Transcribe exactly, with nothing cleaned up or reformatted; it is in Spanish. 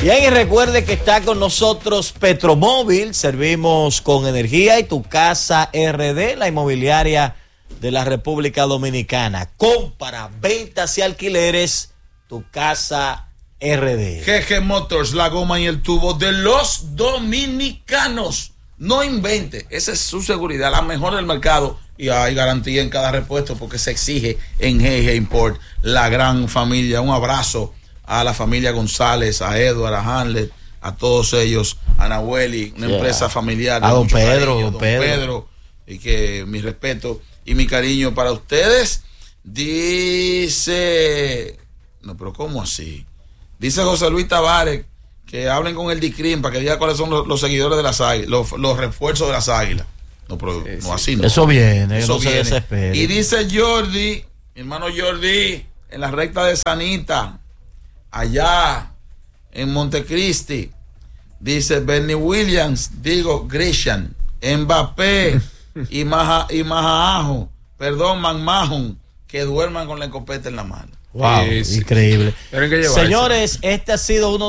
Bien, y recuerde que está con nosotros Petromóvil, servimos con energía, y Tu Casa R D, la inmobiliaria de la República Dominicana. Compra, ventas y alquileres, Tu Casa R D. G G Motors, la goma y el tubo de los dominicanos. No invente, esa es su seguridad, la mejor del mercado. Y hay garantía en cada repuesto porque se exige en G G Import. La gran familia, un abrazo a la familia González, a Edward, a Hanlet, a todos ellos, a Nahueli, una yeah. empresa familiar. A don Pedro, cariño, don Pedro. Pedro. Y que mi respeto y mi cariño para ustedes. Dice, no, pero ¿cómo así? Dice José Luis Tavares que hablen con el DICRIM para que diga cuáles son los, los seguidores de las águilas, los, los refuerzos de las águilas. No, pero sí, no así no. Eso viene, eso no viene. Se desespere. Y dice Jordi, mi hermano Jordi, en la recta de Sanita, allá en Montecristi, dice Bernie Williams, digo Grisham, Mbappé y Maja, y Majaajo, perdón, Manmahon, que duerman con la escopeta en la mano. Wow, sí, sí. Increíble. Sí. Señores, este ha sido uno